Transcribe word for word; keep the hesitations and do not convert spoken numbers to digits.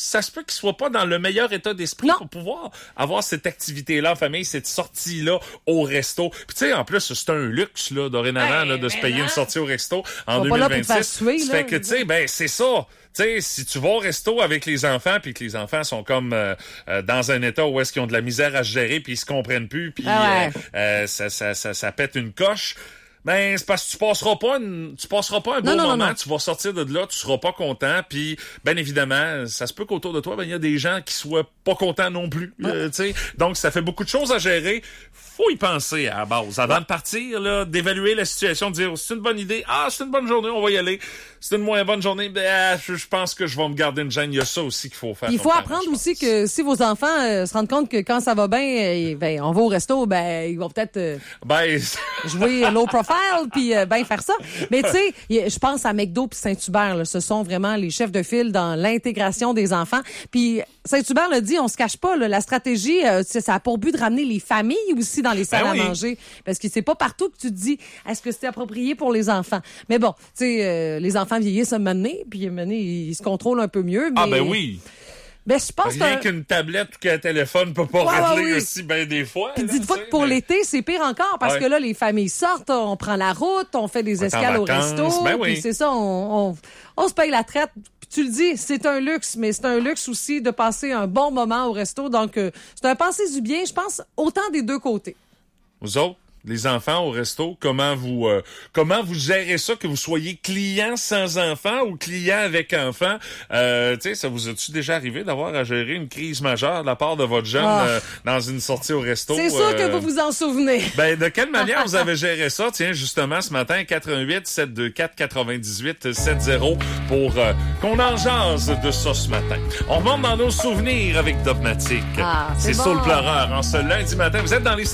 ça se peut qu'ils soient pas dans le meilleur état d'esprit non. pour pouvoir avoir cette activité-là en famille, cette sortie-là au resto. Puis tu sais, en plus, c'est un luxe, là, dorénavant, hey, là, de se payer non. une sortie au resto en deux mille vingt-six. deux mille vingt-six. Tuer, ça là, fait que, tu sais, ben, c'est ça. Tu sais, si tu vas au resto avec les enfants, puis que les enfants sont comme euh, euh, dans un état où est-ce qu'ils ont de la misère à se gérer, puis ils se comprennent plus, puis ah ouais. euh, euh, ça, ça, ça, ça pète une coche. Ben, c'est parce que tu passeras pas une, tu passeras pas un bon non, non, moment, non, non. tu vas sortir de là, tu seras pas content, puis ben évidemment, ça se peut qu'autour de toi, ben il y a des gens qui soient pas contents non plus, ouais. euh, tu sais. Donc ça fait beaucoup de choses à gérer. Faut y penser à la base avant ouais. de partir là, d'évaluer la situation, de dire c'est une bonne idée, ah c'est une bonne journée, on va y aller. C'est une moins bonne journée, ben je, je pense que je vais me garder une gêne. Il y a ça aussi qu'il faut faire. Il faut apprendre parent, aussi que si vos enfants euh, se rendent compte que quand ça va bien, euh, ben on va au resto, ben ils vont peut-être euh, ben jouer low profile puis euh, ben faire ça. Mais tu sais, je pense à McDo puis Saint-Hubert, là, ce sont vraiment les chefs de file dans l'intégration des enfants. Puis Saint-Hubert le dit, on se cache pas, là, la stratégie, euh, ça a pour but de ramener les familles aussi dans les salles ben oui. à manger, parce que c'est pas partout que tu te dis, est-ce que c'est approprié pour les enfants. Mais bon, tu sais, euh, les enfants vieillissent à un moment donné, puis à un moment donné, ils se contrôlent un peu mieux. Mais... Ah ben oui. Ben, je pense Rien que... qu'une tablette ou qu'un téléphone peut pas ouais, régler ouais, oui. aussi bien des fois. Puis dites-vous que pour mais... l'été, c'est pire encore, parce ouais. que là, les familles sortent, on prend la route, on fait des on escales au resto, ben oui. puis c'est ça, on, on, on se paye la traite. Puis tu le dis, c'est un luxe, mais c'est un luxe aussi de passer un bon moment au resto. Donc, euh, c'est un penser du bien, je pense, autant des deux côtés. Vous autres? Les enfants au resto, comment vous euh, comment vous gérez ça, que vous soyez client sans enfant ou client avec enfant? Euh, tu sais, ça vous a-tu déjà arrivé d'avoir à gérer une crise majeure de la part de votre jeune oh. euh, dans une sortie au resto? C'est sûr euh, que vous vous en souvenez. Ben, de quelle manière vous avez géré ça? Tiens, justement, ce matin, quatre un huit, sept deux quatre, quatre-vingt-dix-huit, soixante pour euh, qu'on en jase de ça ce matin. On remonte dans nos souvenirs avec Dogmatic. Ah, c'est c'est bon. Soul Pleureur en ce lundi matin. Vous êtes dans les